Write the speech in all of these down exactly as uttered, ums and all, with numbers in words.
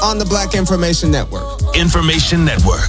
on the Black Information Network. Information Network.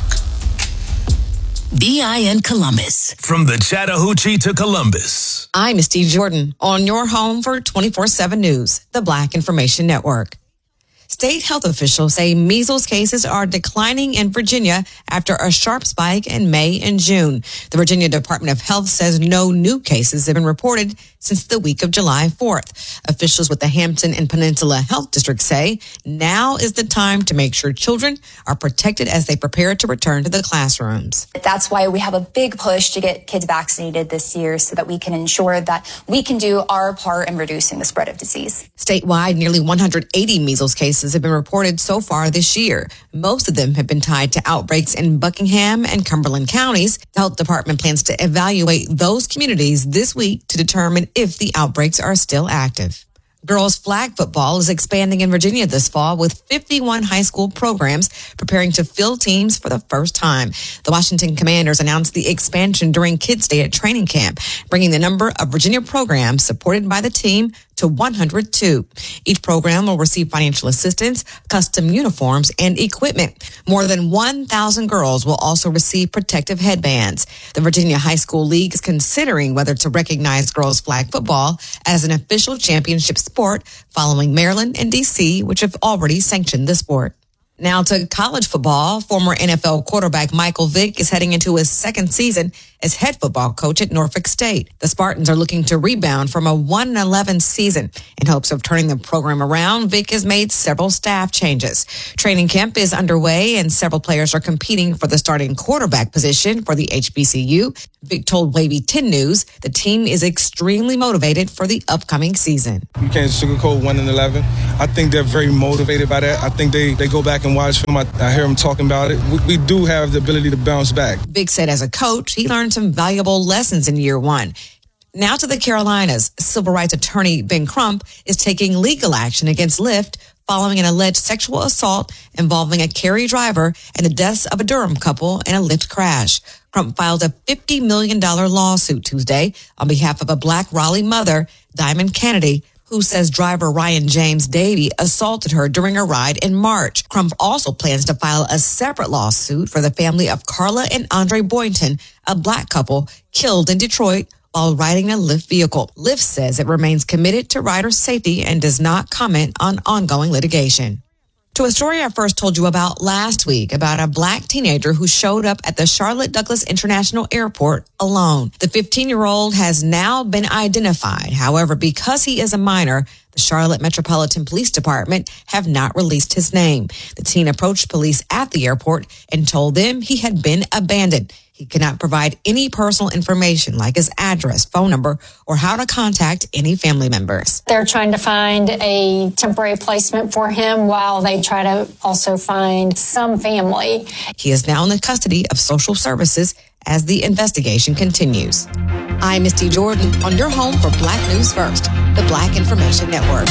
B I N Columbus. From the Chattahoochee to Columbus. I'm Misty Jordan on your home for twenty-four seven News, the Black Information Network. State health officials say measles cases are declining in Virginia after a sharp spike in May and June. The Virginia Department of Health says no new cases have been reported since the week of July fourth. Officials with the Hampton and Peninsula Health District say now is the time to make sure children are protected as they prepare to return to the classrooms. That's why we have a big push to get kids vaccinated this year so that we can ensure that we can do our part in reducing the spread of disease. Statewide, nearly one hundred eighty measles cases have been reported so far this year. Most of them have been tied to outbreaks in Buckingham and Cumberland counties. The health department plans to evaluate those communities this week to determine if the outbreaks are still active. Girls flag football is expanding in Virginia this fall with fifty-one high school programs preparing to field teams for the first time. The Washington Commanders announced the expansion during Kids Day at training camp, bringing the number of Virginia programs supported by the team to one hundred two. Each program will receive financial assistance, custom uniforms, and equipment. More than one thousand girls will also receive protective headbands. The Virginia High School League is considering whether to recognize girls flag football as an official championship sport following Maryland and D C, which have already sanctioned the sport. Now to college football. Former N F L quarterback Michael Vick is heading into his second season as head football coach at Norfolk State. The Spartans are looking to rebound from a one and eleven season. In hopes of turning the program around, Vick has made several staff changes. Training camp is underway and several players are competing for the starting quarterback position for the H B C U. Vick told Wavy ten News the team is extremely motivated for the upcoming season. You can't sugarcoat one and eleven. I think they're very motivated by that. I think they, they go back and watch film. I, I hear them talking about it. We, we do have the ability to bounce back. Vick said as a coach, he learned some valuable lessons in year one. Now to the Carolinas. Civil rights attorney Ben Crump is taking legal action against Lyft following an alleged sexual assault involving a Cary driver and the deaths of a Durham couple in a Lyft crash. Crump filed a fifty million dollars lawsuit Tuesday on behalf of a Black Raleigh mother, Diamond Kennedy, who says driver Ryan James Davey assaulted her during a ride in March. Crump also plans to file a separate lawsuit for the family of Carla and Andre Boynton, a Black couple killed in Detroit while riding a Lyft vehicle. Lyft says it remains committed to rider safety and does not comment on ongoing litigation. To a story I first told you about last week about a Black teenager who showed up at the Charlotte Douglas International Airport alone. The fifteen-year-old has now been identified. However, because he is a minor, the Charlotte Metropolitan Police Department have not released his name. The teen approached police at the airport and told them he had been abandoned. He cannot provide any personal information like his address, phone number, or how to contact any family members. They're trying to find a temporary placement for him while they try to also find some family. He is now in the custody of social services as the investigation continues. I'm Misty Jordan on your home for Black News First, the Black Information Network.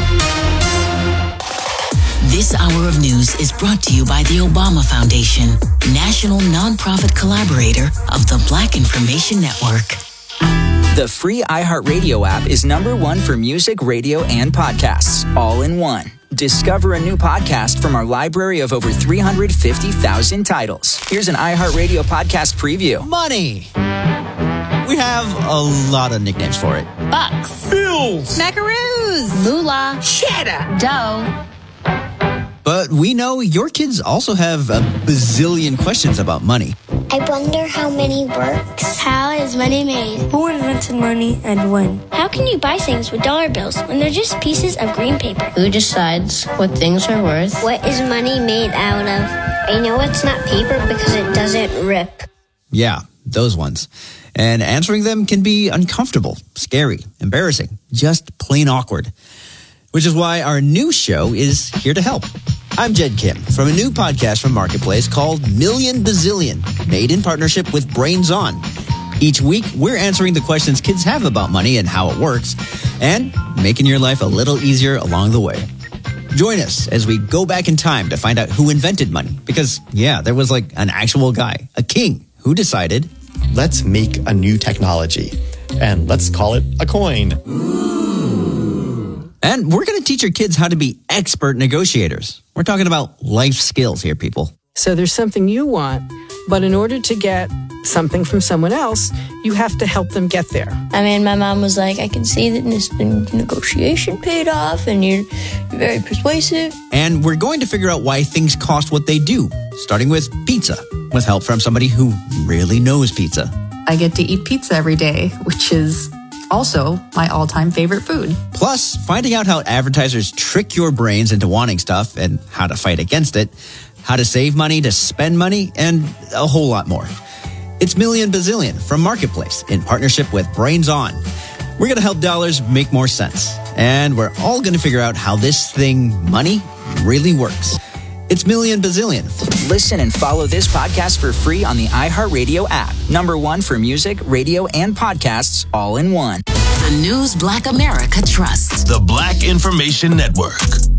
This hour of news is brought to you by the Obama Foundation, national nonprofit collaborator of the Black Information Network. The free iHeartRadio app is number one for music, radio, and podcasts, all in one. Discover a new podcast from our library of over three hundred fifty thousand titles. Here's an iHeartRadio podcast preview. Money. We have a lot of nicknames for it. Bucks. Bills. Macaroons. Moolah. Cheddar. Dough. But we know your kids also have a bazillion questions about money. I wonder how money works. How is money made? Who invented money and when? How can you buy things with dollar bills when they're just pieces of green paper? Who decides what things are worth? What is money made out of? I know it's not paper because it doesn't rip. Yeah, those ones. And answering them can be uncomfortable, scary, embarrassing, just plain awkward. Which is why our new show is here to help. I'm Jed Kim from a new podcast from Marketplace called Million Bazillion, made in partnership with Brains On. Each week, we're answering the questions kids have about money and how it works, and making your life a little easier along the way. Join us as we go back in time to find out who invented money. Because, yeah, there was like an actual guy, a king, who decided, let's make a new technology, and let's call it a coin. Ooh. And we're going to teach your kids how to be expert negotiators. We're talking about life skills here, people. So there's something you want, but in order to get something from someone else, you have to help them get there. I mean, my mom was like, I can see that this negotiation paid off and you're very persuasive. And we're going to figure out why things cost what they do, starting with pizza, with help from somebody who really knows pizza. I get to eat pizza every day, which is also my all-time favorite food. Plus, finding out how advertisers trick your brains into wanting stuff and how to fight against it, how to save money, to spend money, and a whole lot more. It's Million Bazillion from Marketplace in partnership with Brains On. We're going to help dollars make more sense. And we're all going to figure out how this thing, money, really works. It's Million Bazillion. Listen and follow this podcast for free on the iHeartRadio app. Number one for music, radio, and podcasts all in one. The news Black America trusts. The Black Information Network.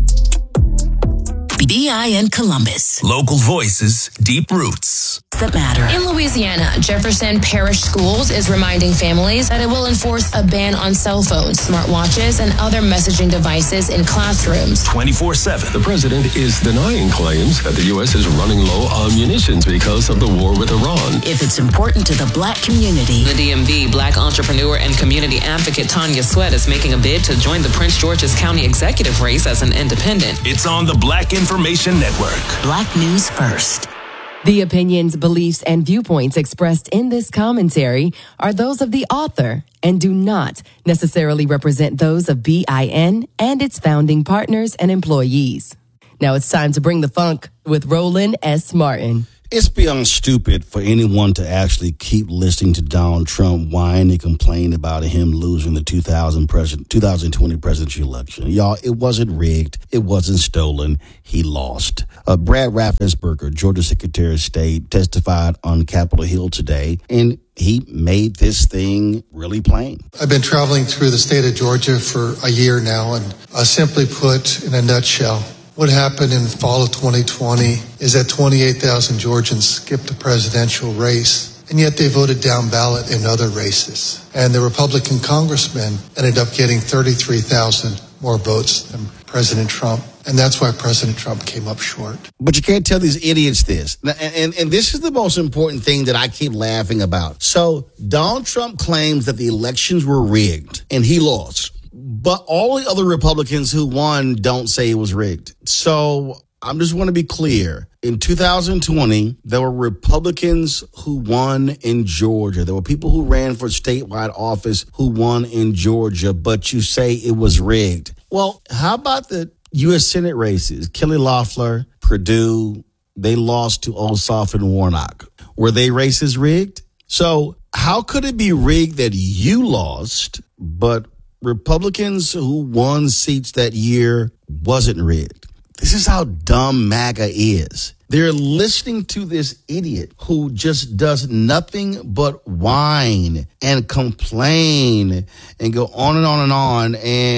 B I N Columbus. Local voices, deep roots. That matter. In Louisiana, Jefferson Parish Schools is reminding families that it will enforce a ban on cell phones, smartwatches, and other messaging devices in classrooms. twenty-four seven. The president is denying claims that the U S is running low on munitions because of the war with Iran. If it's important to the Black community. The D M V Black entrepreneur and community advocate Tanya Sweat is making a bid to join the Prince George's County executive race as an independent. It's on the Black Information Network. Black News First. The opinions, beliefs, and viewpoints expressed in this commentary are those of the author and do not necessarily represent those of B I N and its founding partners and employees. Now it's time to bring the funk with Roland S. Martin. It's beyond stupid for anyone to actually keep listening to Donald Trump whine and complain about him losing the two thousand president, twenty twenty presidential election. Y'all, it wasn't rigged. It wasn't stolen. He lost. Uh, Brad Raffensperger, Georgia Secretary of State, testified on Capitol Hill today, and he made this thing really plain. I've been traveling through the state of Georgia for a year now, and uh, simply put, in a nutshell, what happened in the fall of twenty twenty is that twenty-eight thousand Georgians skipped the presidential race, and yet they voted down ballot in other races. And the Republican congressmen ended up getting thirty-three thousand more votes than President Trump. And that's why President Trump came up short. But you can't tell these idiots this. And, and, and this is the most important thing that I keep laughing about. So Donald Trump claims that the elections were rigged and he lost. But all the other Republicans who won don't say it was rigged. So I just want to be clear. In two thousand twenty, there were Republicans who won in Georgia. There were people who ran for statewide office who won in Georgia, but you say it was rigged. Well, how about the U S Senate races? Kelly Loeffler, Perdue, they lost to Ossoff and Warnock. Were they races rigged? So how could it be rigged that you lost, but Republicans who won seats that year wasn't rigged? This is how dumb MAGA is. They're listening to this idiot who just does nothing but whine and complain and go on and on and on.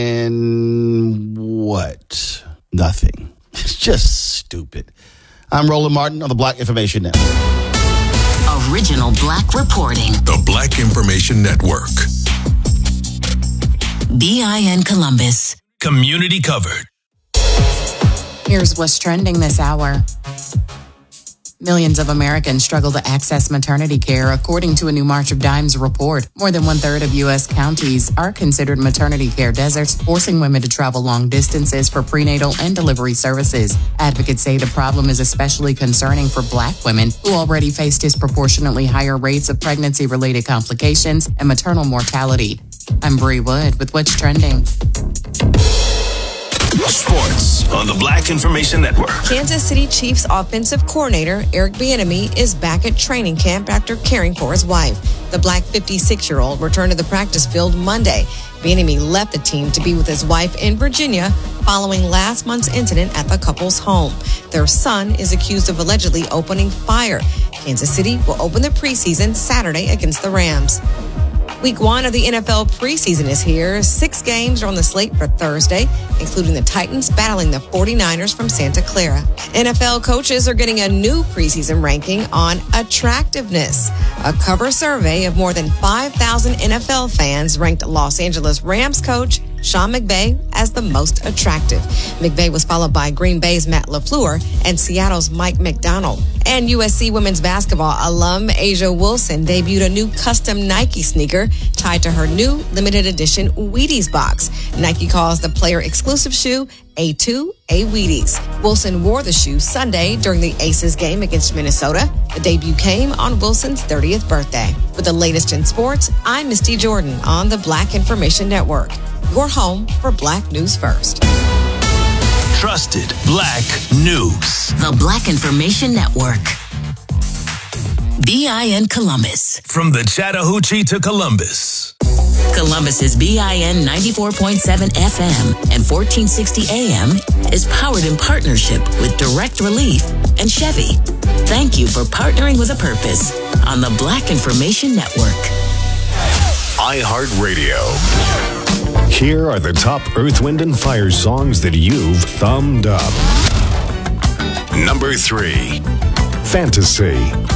And what? Nothing. It's just stupid. I'm Roland Martin on the Black Information Network. Original Black reporting. The Black Information Network. B I N Columbus. Community covered. Here's what's trending this hour. Millions of Americans struggle to access maternity care, according to a new March of Dimes report. More than one-third of U S counties are considered maternity care deserts, forcing women to travel long distances for prenatal and delivery services. Advocates say the problem is especially concerning for Black women, who already face disproportionately higher rates of pregnancy-related complications and maternal mortality. I'm Bree Wood with What's Trending. Sports on the Black Information Network. Kansas City Chiefs offensive coordinator Eric Bieniemy is back at training camp after caring for his wife. The Black fifty-six-year-old returned to the practice field Monday. Bieniemy left the team to be with his wife in Virginia following last month's incident at the couple's home. Their son is accused of allegedly opening fire. Kansas City will open the preseason Saturday against the Rams. Week one of the N F L preseason is here. Six games are on the slate for Thursday, including the Titans battling the forty-niners from Santa Clara. N F L coaches are getting a new preseason ranking on attractiveness. A cover survey of more than five thousand N F L fans ranked Los Angeles Rams coach Sean McVay as the most attractive. McVay was followed by Green Bay's Matt LaFleur and Seattle's Mike McDonald. And U S C women's basketball alum Asia Wilson debuted a new custom Nike sneaker tied to her new limited edition Wheaties box. Nike calls the player-exclusive shoe A two A Wheaties. Wilson wore the shoe Sunday during the Aces game against Minnesota. The debut came on Wilson's thirtieth birthday. With the latest in sports, I'm Misty Jordan on the Black Information Network. Your home for Black News First. Trusted Black News. The Black Information Network. B I N Columbus. From the Chattahoochee to Columbus. Columbus's B I N ninety-four point seven F M and fourteen sixty A M is powered in partnership with Direct Relief and Chevy. Thank you for partnering with a purpose on the Black Information Network. iHeartRadio. Here are the top Earth, Wind, and Fire songs that you've thumbed up. Number three. Fantasy.